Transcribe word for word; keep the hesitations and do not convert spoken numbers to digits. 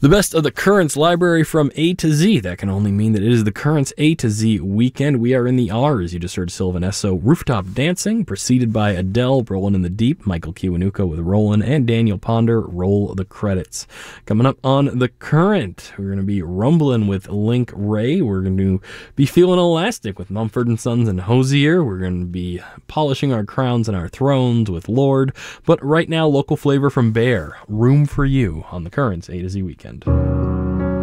The best of the Currents library from A to Z. That can only mean that it is the Currents A to Z weekend. We are in the R's. You just heard Sylvan Esso, Rooftop Dancing, preceded by Adele, Rollin' in the Deep, Michael Kiwanuka with Rollin', and Daniel Ponder, Roll the Credits. Coming up on the Current, we're going to be rumbling with Link Wray. We're going to be feeling elastic with Mumford and Sons and Hosier. We're going to be polishing our crowns and our thrones with Lord. But right now, local flavor from Bear, Room for You on the Currents A to Z weekend.